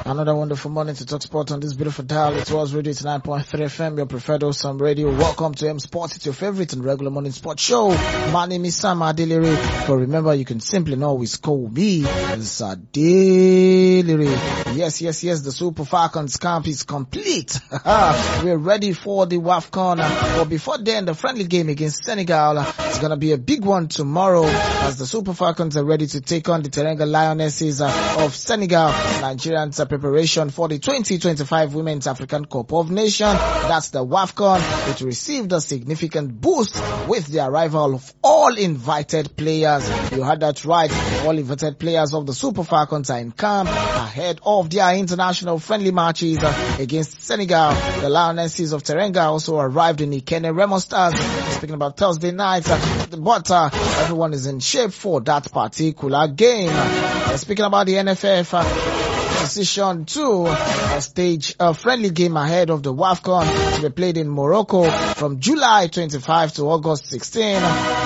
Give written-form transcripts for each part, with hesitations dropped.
Another wonderful morning to talk sport on this beautiful dial. It was Radio 9.3 FM, your preferred Awesome Radio. Welcome to M Sports. It's your favorite and regular morning sports show. My name is Sam Adelere. But remember, you can simply always call me as Adelere. Yes. The Super Falcons camp is complete. We're ready for the WAFCON. But before then, the friendly game against Senegal is going to be a big one tomorrow as the Super Falcons are ready to take on the Teranga Lionesses of Senegal. Nigerians are preparation for the 2025 Women's African Cup of Nations. That's the WAFCON. It received a significant boost with the arrival of all invited players. You heard that right. All invited players of the Super Falcons are in camp ahead of their international friendly matches against Senegal. The Lionesses of Teranga also arrived in Ikene Remo Stars. Speaking about Thursday night, but everyone is in shape for that particular game. Speaking about the NFF, decision to stage a friendly game ahead of the WAFCON to be played in Morocco from July 25 to August 16.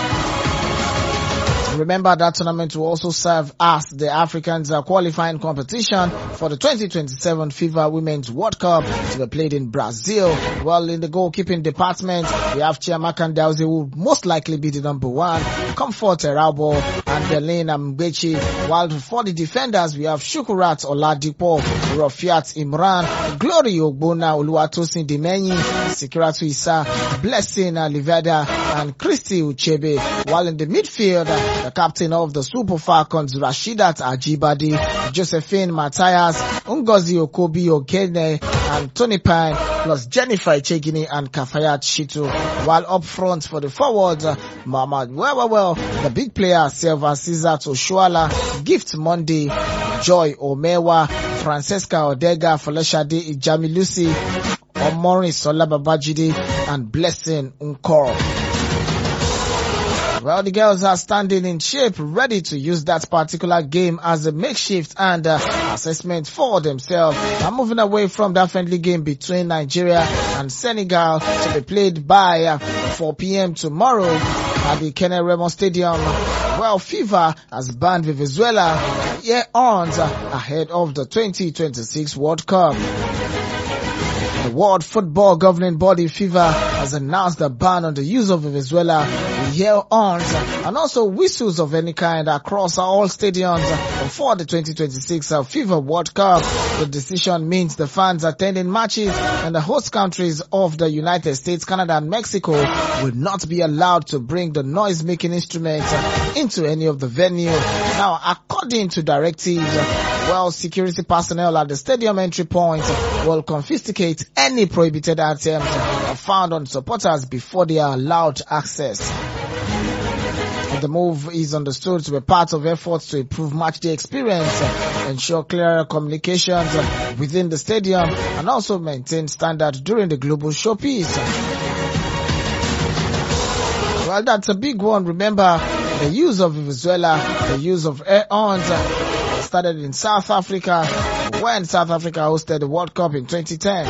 Remember that tournament will also serve as the Africans qualifying competition for the 2027 FIFA Women's World Cup to be played in Brazil. Well, in the goalkeeping department, we have Chiamaka Ndauze, who will most likely be the number one, Comfort Erabo and Berlin Mbechi. While for the defenders, we have Shukurat Oladipo, Rafiat Imran, Glory Ogbona, Oluwatosin Dimenyi, Sikiratu Issa, Blessing Liveda, and Christy Uchebe. While in the midfield, the captain of the Super Falcons, Rashidat Ajibade, Josephine Matthias, Ngozi Okobi Ogene, and Tony Pine, plus Jennifer Echegini and Kafayat Shitu. While up front for the forwards, Muhammad the big player, Silva Cesar Toshuala, Gift Monday, Joy Omewa, Francesca Odega, Folashade Ijamilusi, Omori Sola Babajide, and Blessing Nkoro. Well, the girls are standing in shape, ready to use that particular game as a makeshift and assessment for themselves. I'm moving away from that friendly game between Nigeria and Senegal to be played by 4 p.m. tomorrow at the Ikene Remo Stadium. Well, FIFA has banned Venezuela year-ons ahead of the 2026 World Cup. The World Football Governing Body FIFA has announced a ban on the use of Venezuela yell-ons and also whistles of any kind across all stadiums for the 2026 FIFA World Cup. The decision means the fans attending matches in the host countries of the United States, Canada and Mexico will not be allowed to bring the noise-making instruments into any of the venue. Now, according to directives, security personnel at the stadium entry point will confiscate any prohibited items found on supporters before they are allowed access. The move is understood to be part of efforts to improve matchday experience, ensure clearer communications within the stadium, and also maintain standards during the global showpiece. Well, that's a big one. Remember, the use of Venezuela, the use of air-ons started in South Africa when South Africa hosted the World Cup in 2010.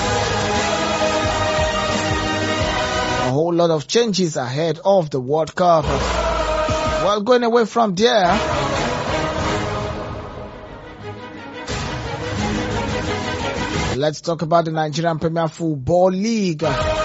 A whole lot of changes ahead of the World Cup. Well, going away from there, let's talk about the Nigerian Premier Football League.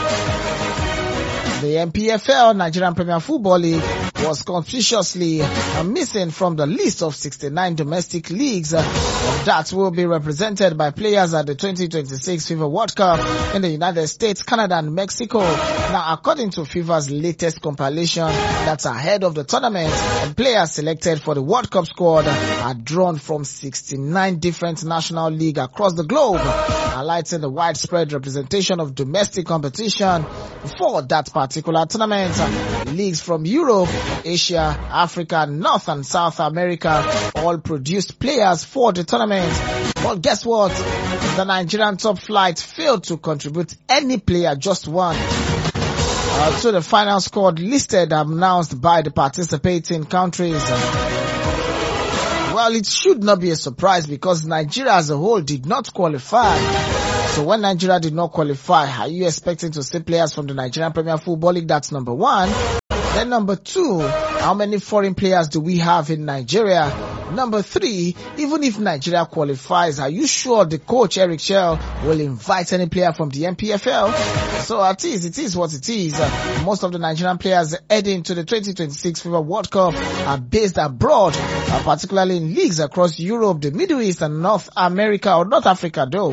The NPFL, Nigerian Premier Football League, was conspicuously missing from the list of 69 domestic leagues that will be represented by players at the 2026 FIFA World Cup in the United States, Canada and Mexico. Now, according to FIFA's latest compilation that's ahead of the tournament, players selected for the World Cup squad are drawn from 69 different national leagues across the globe, highlighting the widespread representation of domestic competition for that particular tournament. Leagues from Europe, Asia, Africa, North and South America all produced players for the tournament. But guess what? The Nigerian top flight failed to contribute any player, just one. To the final squad listed announced by the participating countries. Well, it should not be a surprise because Nigeria as a whole did not qualify. So when Nigeria did not qualify, are you expecting to see players from the Nigerian Premier Football League? That's number one. Then number two, how many foreign players do we have in Nigeria? Number 3, even if Nigeria qualifies, are you sure the coach Eric Chell will invite any player from the MPFL? So it is what it is. Most of the Nigerian players heading to the 2026 FIFA World Cup are based abroad, particularly in leagues across Europe, the Middle East and North America, or North Africa though.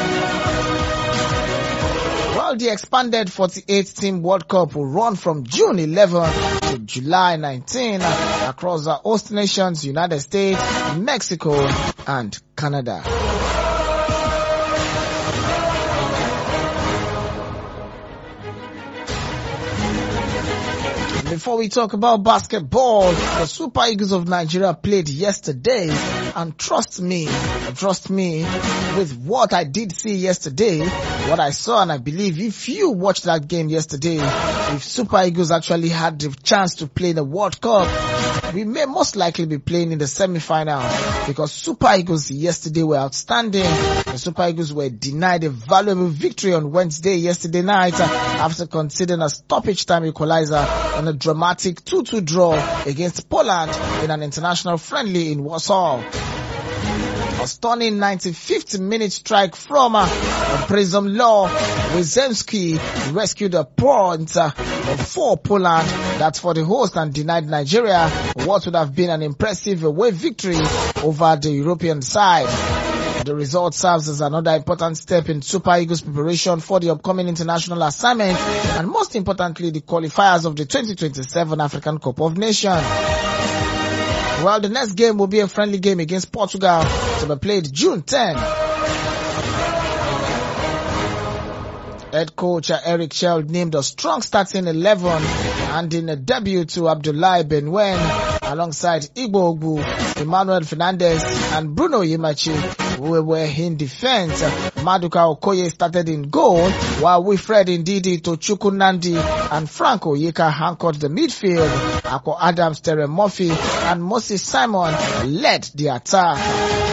Well, the expanded 48-team World Cup will run from June 11 to July 19 across the host nations, United States, Mexico, and Canada. Before we talk about basketball, the Super Eagles of Nigeria played yesterday, and trust me, with what I did see yesterday, what I saw, and I believe if you watched that game yesterday, if Super Eagles actually had the chance to play the World Cup, we may most likely be playing in the semi-final, because Super Eagles yesterday were outstanding. The Super Eagles were denied a valuable victory on Wednesday yesterday night after conceding a stoppage time equalizer on a dramatic 2-2 draw against Poland in an international friendly in Warsaw. A stunning 95th minute strike from Przemysław Wazemski rescued a point for Poland. That's for the host, and denied Nigeria what would have been an impressive away victory over the European side. The result serves as another important step in Super Eagles' preparation for the upcoming international assignment, and most importantly, the qualifiers of the 2027 African Cup of Nations. Well, the next game will be a friendly game against Portugal to be played June 10. Head coach Eric Chell named a strong starting 11 and in a debut to Abdoulaye Benwen alongside Igbo Ogbu, Emmanuel Fernandez and Bruno Yemachi, who were in defense. Maduka Okoye started in goal, while Wilfred Ndidi, Tochukwu Nandi and Frank Oyeka anchored the midfield. Akko Adams, Terry Murphy and Moses Simon led the attack.